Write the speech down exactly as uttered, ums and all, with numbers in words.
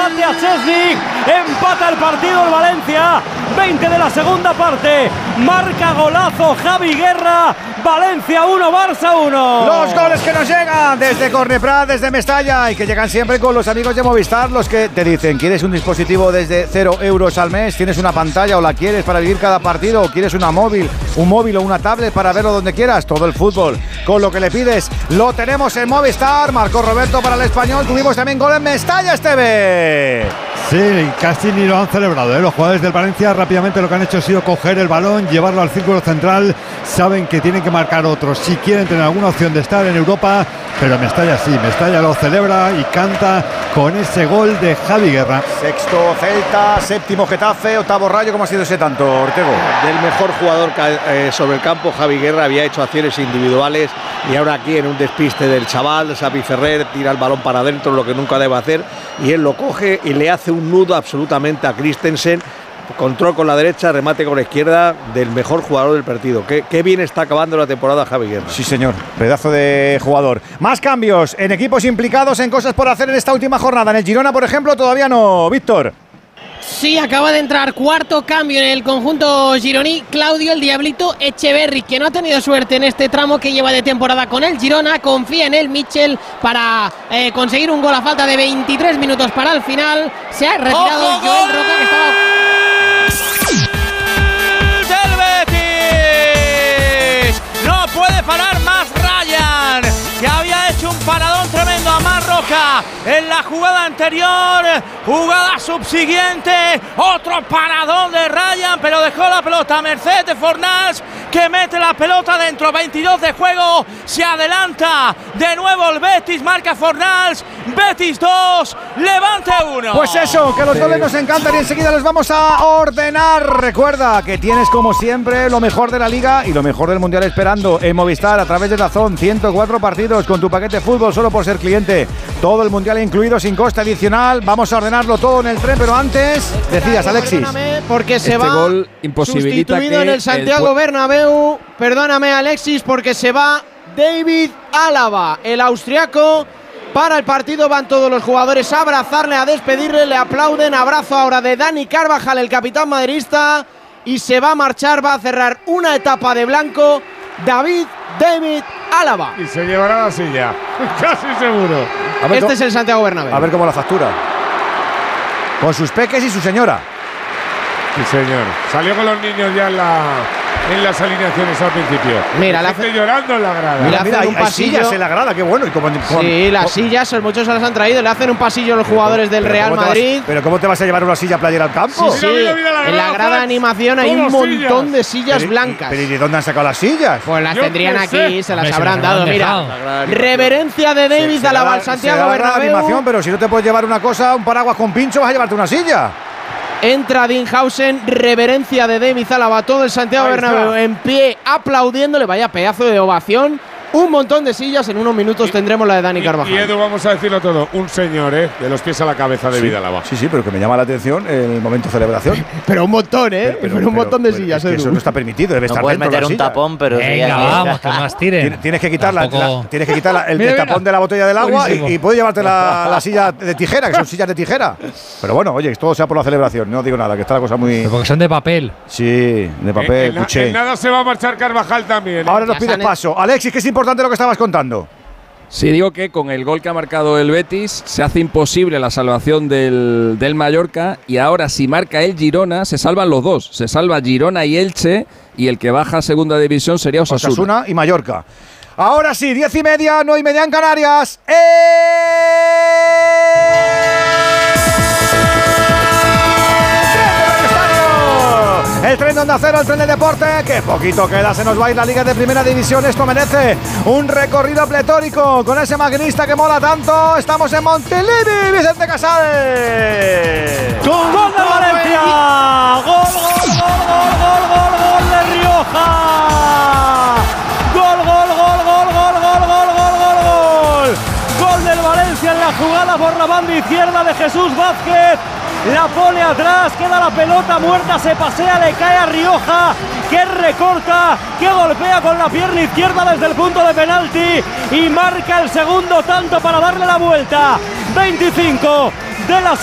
bate a Szczęsny, empata el partido el Valencia, veinte de la segunda parte, marca golazo Javi Guerra, Valencia uno, Barça uno. Los goles que nos llegan desde Corneprat, desde Mestalla y que llegan siempre con los amigos de Movistar, los que te dicen, ¿quieres un dispositivo desde cero euros al mes? ¿Tienes una pantalla o la quieres para vivir cada partido? ¿O quieres una móvil, un móvil o una tablet para verlo donde quieras? Todo el fútbol con lo que le pides lo tenemos en Movistar. Marcó Roberto para el Español, tuvimos también gol en Mestalla, Esteve. Sí, casi ni lo han celebrado, ¿eh? Los jugadores del Valencia rápidamente lo que han hecho ha sido coger el balón, llevarlo al círculo central. Saben que tienen que marcar otros si quieren tener alguna opción de estar en Europa, pero Mestalla sí, Mestalla lo celebra y canta con ese gol de Javi Guerra. Sexto Celta, séptimo Getafe, octavo Rayo. ¿Cómo ha sido ese tanto, Ortego? Del mejor jugador eh, sobre el campo, Javi Guerra había hecho acciones individuales y ahora aquí en un despiste del chaval, Xavi Ferrer tira el balón para adentro, lo que nunca debe hacer, y él lo coge y le hace un nudo absolutamente a Christensen. Control con la derecha, remate con la izquierda del mejor jugador del partido. Qué, qué bien está acabando la temporada Javi Guerra. Sí, señor, pedazo de jugador. Más cambios en equipos implicados en cosas por hacer en esta última jornada. En el Girona, por ejemplo, todavía no. Víctor. Sí, acaba de entrar cuarto cambio en el conjunto gironí, Claudio el Diablito Echeverri, que no ha tenido suerte en este tramo que lleva de temporada con el Girona. Confía en el Mitchell para eh, conseguir un gol a falta de veintitrés minutos para el final. Se ha retirado ¡Ojo, Joel gol! Roca, que estaba... ¡Del Betis! No puede parar más Ryan, que había hecho un paradón tremendo a Marroca en la jugada anterior. Jugada subsiguiente, otro paradón de Ryan, pero dejó la pelota a merced de Fornals, que mete la pelota dentro. Veintidós de juego, se adelanta de nuevo el Betis, marca Fornals. Betis dos, Levante uno. Pues eso, que los goles nos encantan y enseguida los vamos a ordenar. Recuerda que tienes como siempre lo mejor de la Liga y lo mejor del Mundial esperando en Movistar a través de DAZN. ciento cuatro partidos con tu paquete fútbol solo por ser cliente. Todo el Mundial incluido sin coste adicional. Vamos a ordenarlo todo en el tren, pero antes decías, Alexis. Perdóname, porque se este va gol imposibilita sustituido que en el Santiago el... Bernabéu. Perdóname, Alexis, porque se va David Álava, el austriaco. Para el partido van todos los jugadores a abrazarle, a despedirle, le aplauden. Abrazo ahora de Dani Carvajal, el capitán madridista, y se va a marchar, va a cerrar una etapa de blanco David David Álava. Y se llevará la silla, casi seguro. Ver, este es el Santiago Bernabéu. A ver cómo la factura. Con sus peques y su señora. Sí, señor. Salió con los niños ya en la... en las alineaciones al principio. Mira, la hace llorando en la grada. Mira, Mira, hacen hay, un hay pasillo. sillas en la grada, qué bueno. Y como, como, Sí, las como, sillas, muchos se las han traído. Le hacen un pasillo a los jugadores del pero Real ¿cómo te Madrid. Vas, pero ¿cómo te vas a llevar una silla playera al campo? Sí, sí. Mira, mira, mira la en la grada, grada de Fran. animación hay Todos un montón sillas. de sillas Pero, blancas. ¿Pero y de dónde han sacado las sillas? Pues las Yo tendrían qué aquí, sé. se las Hombre, habrán se las dado. habrán Mira, dejado. reverencia de David Se Álava da- al Santiago se da la Bernabéu. animación, pero si no te puedes llevar una cosa, un paraguas con pincho, vas a llevarte una silla. Entra Dinhausen, reverencia de David Álava, todo el Santiago Ahí Bernabéu está. en pie, aplaudiéndole. Vaya pedazo de ovación. Un montón de sillas, en unos minutos tendremos la de Dani Y, Carvajal. y Edu, vamos a decirlo todo, un señor, ¿eh? De los pies a la cabeza de Sí, vida Álava. sí, sí, pero que me llama la atención el momento celebración. Pero un montón, ¿eh? Pero, un montón de pero sillas, es que Edu. eso no está permitido, debe No estar puedes dentro de meter la un silla. tapón, pero sí, Venga, aquí vamos, está. que más tiren. Tien- Tienes que quitar, la, Tampoco- la- tienes que quitar la- el, Mira, el mira. tapón de la botella del agua Buenísimo. y, y puedes llevarte la, la silla de tijera, que son sillas de tijera. Pero bueno, oye, que todo sea por la celebración, no digo nada, que está la cosa muy… Pero porque son de papel. Sí, de En, papel, en na- cuché. en nada se va a marchar Carvajal también. ¿eh? Ahora nos Ya pides sale- paso. Alexis, que es importante lo que estabas contando. Sí, digo que con el gol que ha marcado el Betis se hace imposible la salvación del, del Mallorca, y ahora si marca el Girona se salvan los dos. Se salva Girona y Elche, y el que baja a segunda división sería Osasuna. Osasuna y Mallorca. Ahora sí, diez y media, nueve y media en Canarias. ¡Eh! El tren de Onda Cero, el tren de deporte. Qué poquito queda, se nos va a ir la Liga de Primera División. Esto merece un recorrido pletórico con ese maquinista que mola tanto. Estamos en Montilivi, Vicente Casal. ¡Gol de Valencia! ¡Gol, gol, gol, gol, gol, gol, gol de Rioja! ¡Gol, gol, gol, gol, gol, gol, gol, gol, gol, gol! Gol del Valencia en la jugada por la banda izquierda de Jesús Vázquez. La pone atrás, queda la pelota muerta, se pasea, le cae a Rioja, que recorta, que golpea con la pierna izquierda desde el punto de penalti y marca el segundo tanto para darle la vuelta. veinticinco de la